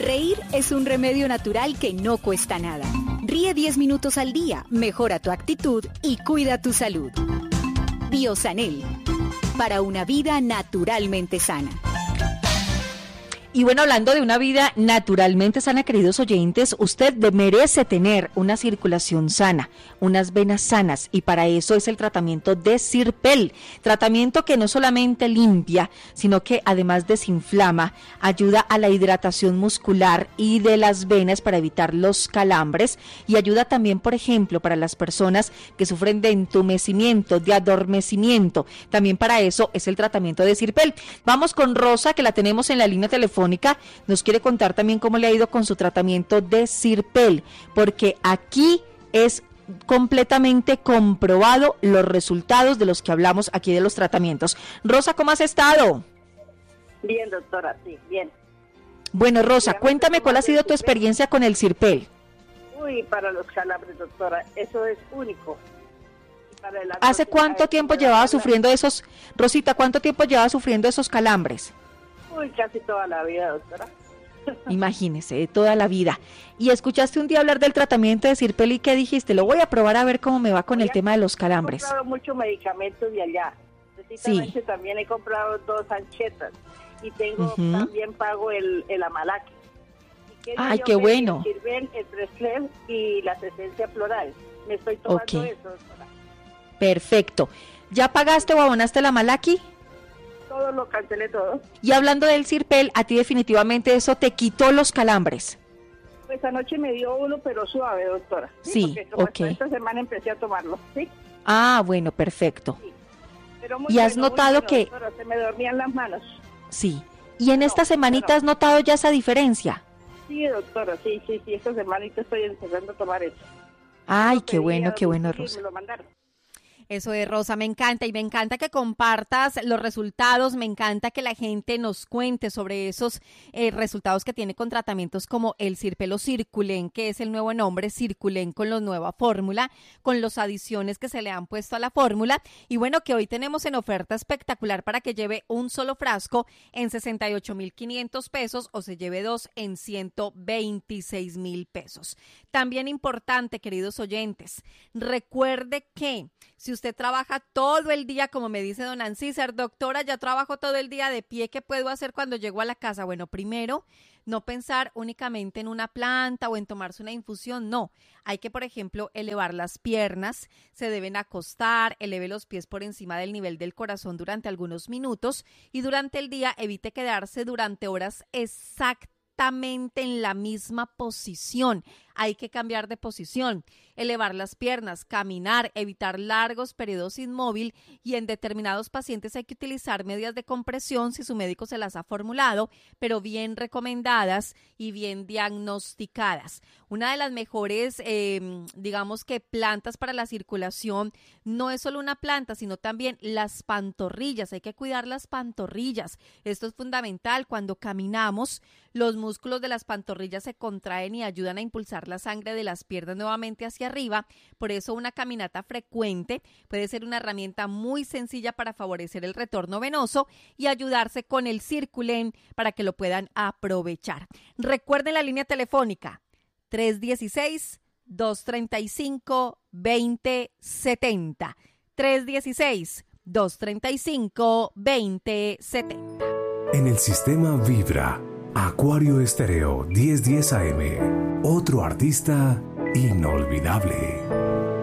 Reír es un remedio natural que no cuesta nada. Ríe 10 minutos al día, mejora tu actitud y cuida tu salud. Biosanel, para una vida naturalmente sana. Y bueno, hablando de una vida naturalmente sana, queridos oyentes, usted merece tener una circulación sana, unas venas sanas, y para eso es el tratamiento de Zirpel, tratamiento que no solamente limpia, sino que además desinflama, ayuda a la hidratación muscular y de las venas para evitar los calambres, y ayuda también, por ejemplo, para las personas que sufren de entumecimiento, de adormecimiento. También para eso es el tratamiento de Zirpel. Vamos con Rosa, que la tenemos en la línea telefónica. Nos quiere contar también cómo le ha ido con su tratamiento de Zirpel, porque aquí es completamente comprobado los resultados de los que hablamos aquí de los tratamientos. Rosa, ¿cómo has estado? Bien, doctora, sí, bien. Bueno, Rosa, cuéntame cuál ha sido tu experiencia con el Zirpel. Uy, para los calambres, doctora, eso es único. ¿Hace cuánto tiempo llevaba sufriendo esos, Rosita, cuánto tiempo llevaba sufriendo esos calambres? Uy, casi toda la vida, doctora. Imagínese, toda la vida. ¿Y escuchaste un día hablar del tratamiento de Zirpel y qué dijiste? Lo voy a probar a ver cómo me va con el tema de los calambres. He comprado muchos medicamentos de allá. Precisamente sí. También he comprado 2 anchetas y tengo también pago el Amalaki. Ay, qué bueno. Sirven el Preslev y las esencias florales. Me estoy tomando eso, doctora. Perfecto. ¿Ya pagaste o abonaste el Amalaki? Todo lo cancelé todo. Y hablando del Zirpel, ¿a ti definitivamente eso te quitó los calambres? Pues anoche me dio uno, pero suave, doctora. Sí, porque esta semana empecé a tomarlo, ¿sí? Ah, bueno, perfecto. Sí. Pero muy ¿Y has notado que...? Doctora, se me dormían las manos. Sí. ¿Y en esta semanita has notado ya esa diferencia? Sí, doctora, sí. Esta semanita estoy empezando a tomar eso. Ay, qué bueno, Rosa. Me lo mandaron. Eso es, Rosa, me encanta, y me encanta que compartas los resultados, me encanta que la gente nos cuente sobre esos resultados que tiene con tratamientos como el Zirpel o Circulen, que es el nuevo nombre, Circulen con la nueva fórmula, con las adiciones que se le han puesto a la fórmula, y bueno, que hoy tenemos en oferta espectacular para que lleve un solo frasco en 68,500 pesos o se lleve 2 en 126,000 pesos. También importante, queridos oyentes, recuerde que si usted trabaja todo el día, como me dice don Ancísar, doctora, ya trabajo todo el día de pie, ¿qué puedo hacer cuando llego a la casa? Bueno, primero, no pensar únicamente en una planta o en tomarse una infusión, no. Hay que, por ejemplo, elevar las piernas, se deben acostar, eleve los pies por encima del nivel del corazón durante algunos minutos y durante el día evite quedarse durante horas exactamente en la misma posición. Hay que cambiar de posición, elevar las piernas, caminar, evitar largos periodos inmóvil, y en determinados pacientes hay que utilizar medias de compresión si su médico se las ha formulado, pero bien recomendadas y bien diagnosticadas. Una de las mejores, digamos que plantas para la circulación, no es solo una planta, sino también las pantorrillas. Hay que cuidar las pantorrillas. Esto es fundamental. Cuando caminamos, los músculos de las pantorrillas se contraen y ayudan a impulsar la sangre de las piernas nuevamente hacia arriba. Por eso una caminata frecuente puede ser una herramienta muy sencilla para favorecer el retorno venoso y ayudarse con el Circulen para que lo puedan aprovechar. Recuerden la línea telefónica 316-235-2070. 316-235-2070. En el sistema Vibra, Acuario Estéreo 1010 AM. Otro artista inolvidable.